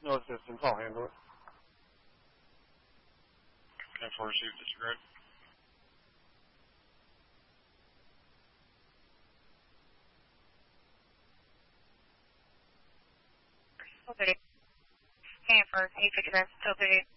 No assistance. I'll handle it. 10-4 received, disregard. Okay. Hanford, 859, still 38.